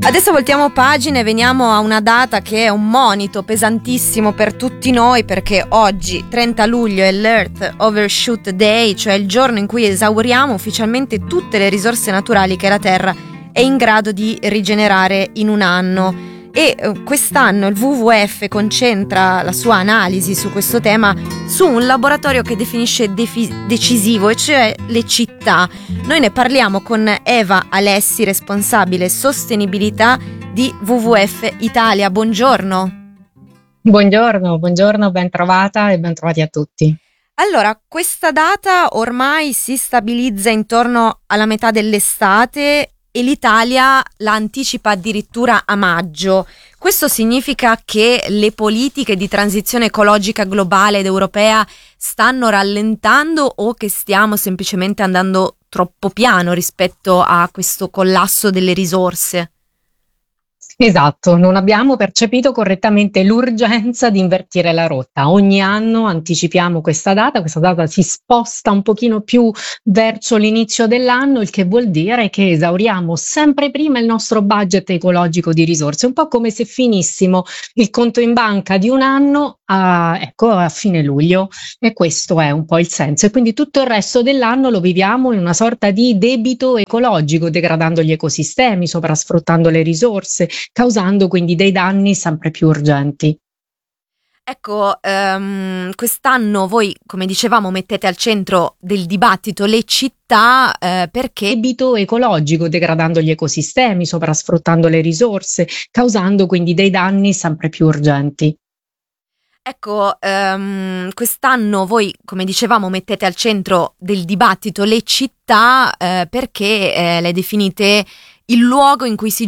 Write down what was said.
Adesso voltiamo pagina e veniamo a una data che è un monito pesantissimo per tutti noi, perché oggi, 30 luglio, è l'Earth Overshoot Day, cioè il giorno in cui esauriamo ufficialmente tutte le risorse naturali che la Terra è in grado di rigenerare in un anno. E quest'anno il WWF concentra la sua analisi su questo tema su un laboratorio che definisce decisivo, e cioè le città. Noi ne parliamo con Eva Alessi, responsabile sostenibilità di WWF Italia. Buongiorno. Buongiorno, ben trovata e ben trovati a tutti. Allora, questa data ormai si stabilizza intorno alla metà dell'estate e l'Italia la anticipa addirittura a maggio. Questo significa che le politiche di transizione ecologica globale ed europea stanno rallentando, o che stiamo semplicemente andando troppo piano rispetto a questo collasso delle risorse? Esatto, non abbiamo percepito correttamente l'urgenza di invertire la rotta. Ogni anno anticipiamo questa data si sposta un pochino più verso l'inizio dell'anno, il che vuol dire che esauriamo sempre prima il nostro budget ecologico di risorse, un po' come se finissimo il conto in banca di un anno a fine luglio, e questo è un po' il senso. E quindi tutto il resto dell'anno lo viviamo in una sorta di debito ecologico, degradando gli ecosistemi, sovrasfruttando le risorse, causando quindi dei danni sempre più urgenti. Ecco, quest'anno voi, come dicevamo, mettete al centro del dibattito le città, perché Debito ecologico, degradando gli ecosistemi, sovrasfruttando le risorse, causando quindi dei danni sempre più urgenti. Ecco, quest'anno voi, come dicevamo, mettete al centro del dibattito le città, perché le definite il luogo in cui si